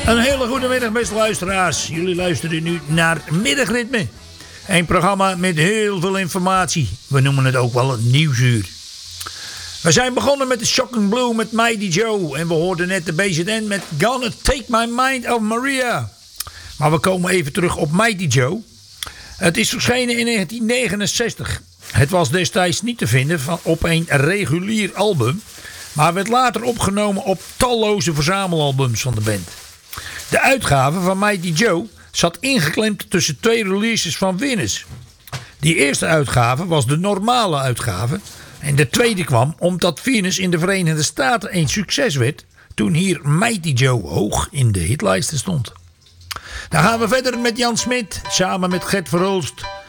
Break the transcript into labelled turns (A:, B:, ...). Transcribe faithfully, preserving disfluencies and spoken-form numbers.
A: Een hele goede middag, beste luisteraars. Jullie luisteren nu naar Middagritme. Een programma met heel veel informatie. We noemen het ook wel een nieuwsuur. We zijn begonnen met de Shocking Blue met Mighty Joe. En we hoorden net de B Z N met Gonna Take My Mind of Maria. Maar we komen even terug op Mighty Joe. Het is verschenen in negentien negenenzestig. Het was destijds niet te vinden van op een regulier album. Maar werd later opgenomen op talloze verzamelalbums van de band. De uitgave van Mighty Joe zat ingeklemd tussen twee releases van Venus. Die eerste uitgave was de normale uitgave. En de tweede kwam omdat Venus in de Verenigde Staten een succes werd. Toen hier Mighty Joe hoog in de hitlijsten stond. Dan gaan we verder met Jan Smit samen met Gert Verhulst.